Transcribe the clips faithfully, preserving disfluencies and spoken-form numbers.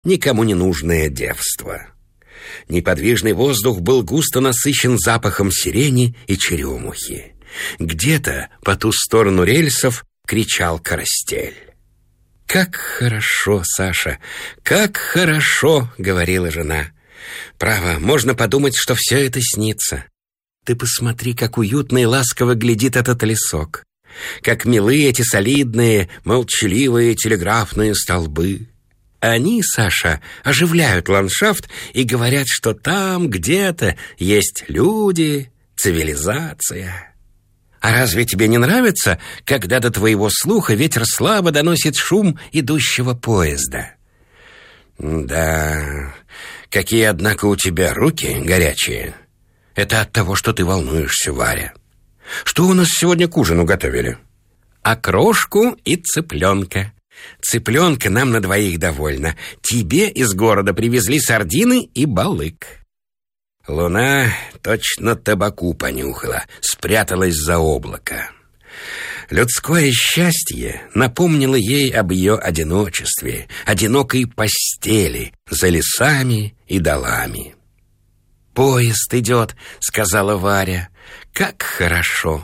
никому не нужное девство. Неподвижный воздух был густо насыщен запахом сирени и черемухи. Где-то по ту сторону рельсов кричал карастель. «Как хорошо, Саша, как хорошо!» — говорила жена. «Право, можно подумать, что все это снится. Ты посмотри, как уютно и ласково глядит этот лесок. Как милы эти солидные, молчаливые телеграфные столбы. Они, Саша, оживляют ландшафт и говорят, что там где-то есть люди, цивилизация. А разве тебе не нравится, когда до твоего слуха ветер слабо доносит шум идущего поезда?» «Да, какие, однако, у тебя руки горячие. Это от того, что ты волнуешься, Варя. Что у нас сегодня к ужину готовили?» «Окрошку и цыпленка. Цыпленка нам на двоих довольно. Тебе из города привезли сардины и балык». Луна точно табаку понюхала, спряталась за облако. Людское счастье напомнило ей об ее одиночестве, одинокой постели за лесами и долами. «Поезд идет», — сказала Варя. «Как хорошо!»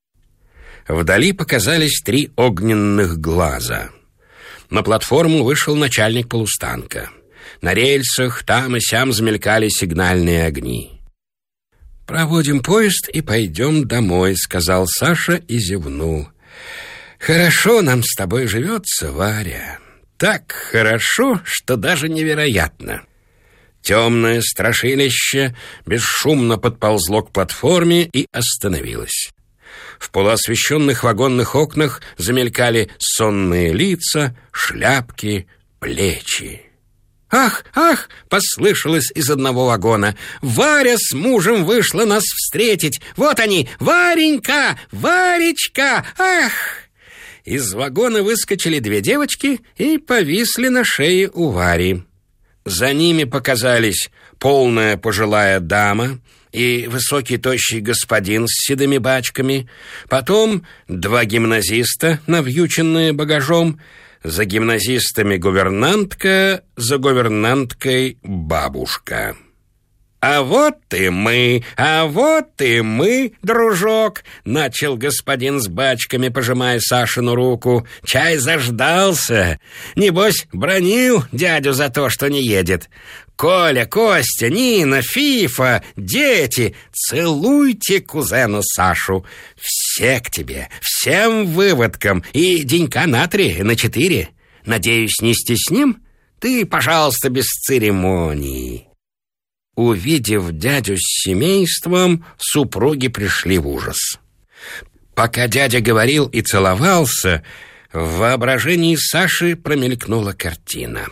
Вдали показались три огненных глаза. На платформу вышел начальник полустанка. На рельсах там и сям замелькали сигнальные огни. «Проводим поезд и пойдем домой», — сказал Саша и зевнул. «Хорошо нам с тобой живется, Варя. Так хорошо, что даже невероятно». Темное страшилище бесшумно подползло к платформе и остановилось. В полуосвещенных вагонных окнах замелькали сонные лица, шляпки, плечи. «Ах, ах!» — послышалось из одного вагона. «Варя с мужем вышла нас встретить! Вот они! Варенька! Варечка! Ах!» Из вагона выскочили две девочки и повисли на шее у Вари. За ними показались полная пожилая дама и высокий тощий господин с седыми бачками, потом два гимназиста, навьюченные багажом, за гимназистами гувернантка, за гувернанткой бабушка. «А вот и мы, а вот и мы, дружок!» — начал господин с бачками, пожимая Сашину руку. «Чай заждался. Небось, бранил дядю за то, что не едет. Коля, Костя, Нина, Фифа, дети, целуйте кузену Сашу. Все к тебе, всем выводкам, и денька на три, на четыре. Надеюсь, не стесним? Ты, пожалуйста, без церемоний». Увидев дядю с семейством, супруги пришли в ужас. Пока дядя говорил и целовался, в воображении Саши промелькнула картина.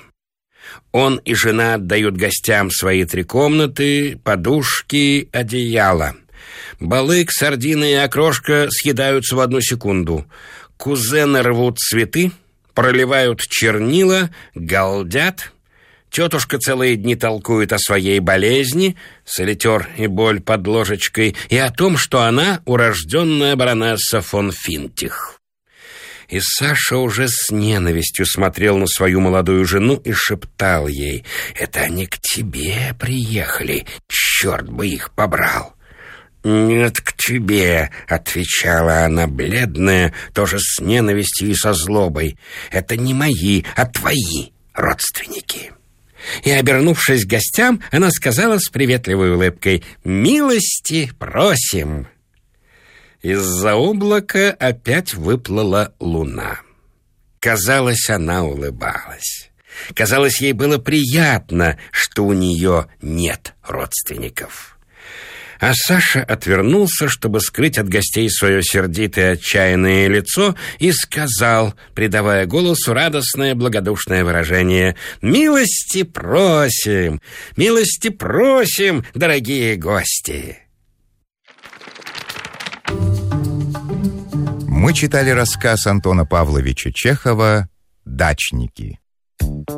Он и жена отдают гостям свои три комнаты, подушки, одеяло. Балык, сардины и окрошка съедаются в одну секунду. Кузены рвут цветы, проливают чернила, галдят. Тетушка целые дни толкует о своей болезни, солитер и боль под ложечкой, и о том, что она урожденная баронесса фон Финтих. И Саша уже с ненавистью смотрел на свою молодую жену и шептал ей: «Это они к тебе приехали, черт бы их побрал!» «Нет, к тебе», — отвечала она, бледная, тоже с ненавистью и со злобой. «Это не мои, а твои родственники». И, обернувшись к гостям, она сказала с приветливой улыбкой: «Милости просим». Из-за облака опять выплыла луна. Казалось, она улыбалась. Казалось, ей было приятно, что у нее нет родственников. А Саша отвернулся, чтобы скрыть от гостей свое сердитое отчаянное лицо, и сказал, придавая голосу радостное благодушное выражение: «Милости просим, милости просим, дорогие гости». Мы читали рассказ Антона Павловича Чехова «Дачники».